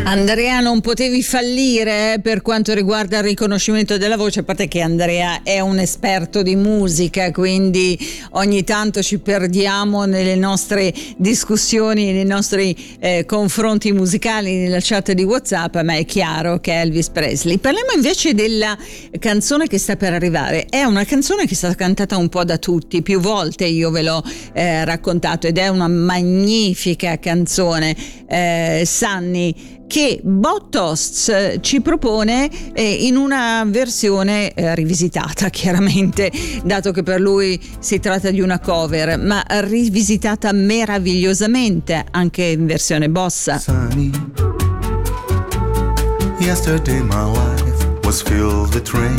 Andrea, non potevi fallire per quanto riguarda il riconoscimento della voce, a parte che Andrea è un esperto di musica, quindi ogni tanto ci perdiamo nelle nostre discussioni, nei nostri confronti musicali nella chat di WhatsApp, ma è chiaro che è Elvis Presley. Parliamo invece della canzone che sta per arrivare. È una canzone che è stata cantata un po' da tutti, più volte io ve l'ho raccontato, ed è una magnifica canzone, Sunny, che Bob Tost ci propone in una versione rivisitata, chiaramente, dato che per lui si tratta di una cover, ma rivisitata meravigliosamente anche in versione bossa. Sunny, yesterday my life was filled with rain.